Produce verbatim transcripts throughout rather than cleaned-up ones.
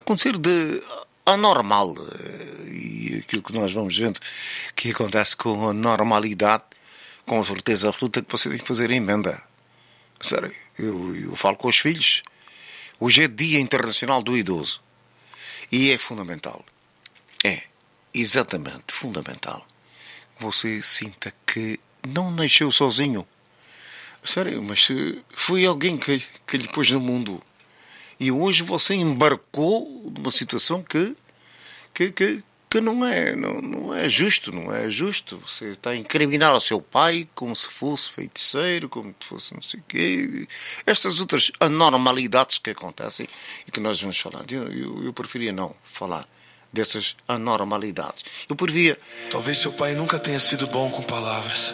acontecer de anormal. E aquilo que nós vamos vendo que acontece com a normalidade, com certeza absoluta que você tem que fazer emenda. Sério, eu, eu falo com os filhos. Hoje é Dia Internacional do Idoso. E é fundamental. É, exatamente, fundamental. Você sinta que não nasceu sozinho. Sério, mas foi alguém que, que lhe pôs no mundo. E hoje você embarcou numa situação que, que, que, que não, é, não, não é justo, não é justo. Você está a incriminar o seu pai como se fosse feiticeiro, como se fosse não sei o quê. Estas outras anormalidades que acontecem e que nós vamos falar. Eu, eu, eu preferia não falar dessas anormalidades. Eu preferia... Talvez seu pai nunca tenha sido bom com palavras.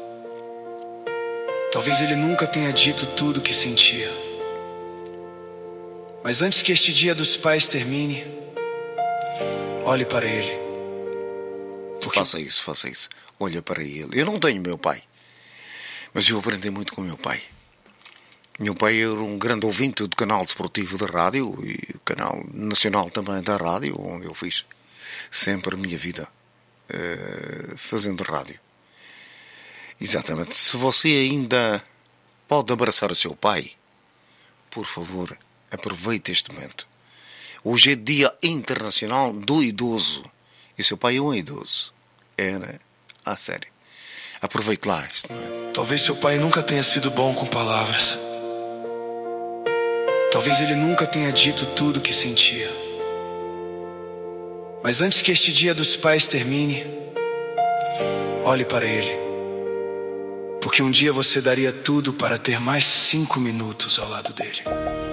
Talvez ele nunca tenha dito tudo o que sentia. Mas antes que este Dia dos Pais termine, olhe para ele. Porque... Faça isso, faça isso. Olha para ele. Eu não tenho meu pai, mas eu aprendi muito com meu pai. Meu pai era um grande ouvinte do canal desportivo da rádio e o canal nacional também da rádio, onde eu fiz sempre a minha vida uh, fazendo rádio. Exatamente. Se você ainda pode abraçar o seu pai, por favor, aproveite este momento. Hoje é Dia Internacional do Idoso. E o seu pai é um idoso. É, né? Ah, sério. Aproveite lá este momento. Talvez seu pai nunca tenha sido bom com palavras. Talvez ele nunca tenha dito tudo o que sentia. Mas antes que este Dia dos Pais termine, olhe para ele. Porque um dia você daria tudo para ter mais cinco minutos ao lado dele.